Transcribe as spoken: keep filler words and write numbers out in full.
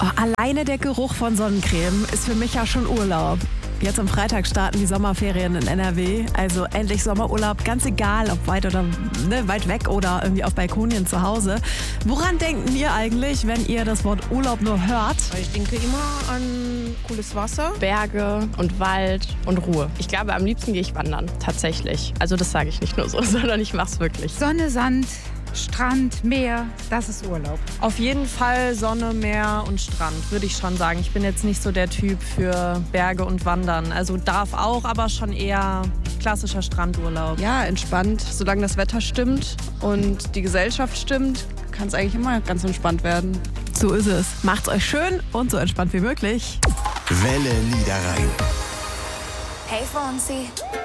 Oh, alleine der Geruch von Sonnencreme ist für mich ja schon Urlaub. Jetzt am Freitag starten die Sommerferien in N R W. Also endlich Sommerurlaub, ganz egal, ob weit oder ne, weit weg oder irgendwie auf Balkonien zu Hause. Woran denkt ihr eigentlich, wenn ihr das Wort Urlaub nur hört? Ich denke immer an cooles Wasser. Berge und Wald und Ruhe. Ich glaube, am liebsten gehe ich wandern, tatsächlich. Also das sage ich nicht nur so, sondern ich mache es wirklich. Sonne, Sand, Strand, Meer, das ist Urlaub. Auf jeden Fall Sonne, Meer und Strand, würde ich schon sagen. Ich bin jetzt nicht so der Typ für Berge und Wandern. Also darf auch, aber schon eher klassischer Strandurlaub. Ja, entspannt, solange das Wetter stimmt und die Gesellschaft stimmt, kann es eigentlich immer ganz entspannt werden. So ist es. Macht's euch schön und so entspannt wie möglich. Welle Niederrhein. Hey Fonsi.